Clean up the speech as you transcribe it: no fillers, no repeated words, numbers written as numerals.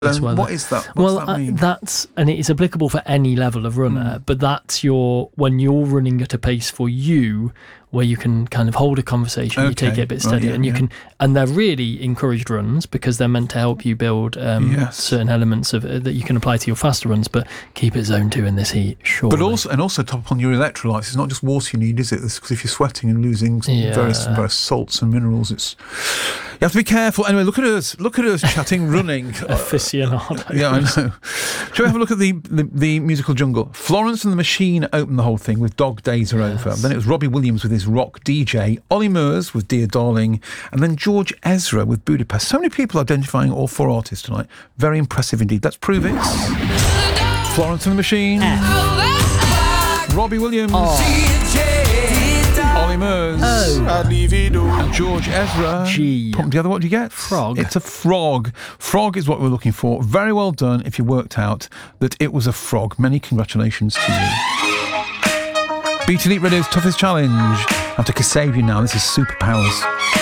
What is that? What does that mean? And it is applicable for any level of runner, but that's when you're running at a pace for you, where you can kind of hold a conversation, you take it a bit steadier, and you can. And they're really encouraged runs because they're meant to help you build certain elements of that you can apply to your faster runs, but keep it zone 2 in this heat, surely. But also top up on your electrolytes. It's not just water you need, is it? Because if you're sweating and losing various salts and minerals, you have to be careful. Anyway, look at us chatting running. Aficionado. Yeah, I know. Shall we have a look at the musical jungle? Florence and the Machine opened the whole thing with Dog Days Are Over. Then it was Robbie Williams with his Rock DJ, Ollie Murs with Dear Darling, and then George Ezra with Budapest. So many people identifying all 4 artists tonight. Very impressive indeed. Let's prove it. Florence and the Machine. Robbie Williams. Ollie Murs. And George Ezra. G. Put them together, what do you get? Frog. It's a frog. Frog is what we're looking for. Very well done if you worked out that it was a frog. Many congratulations to you. Beat Elite Radio's Toughest Challenge. I have to Kasabian now. This is Superpowers.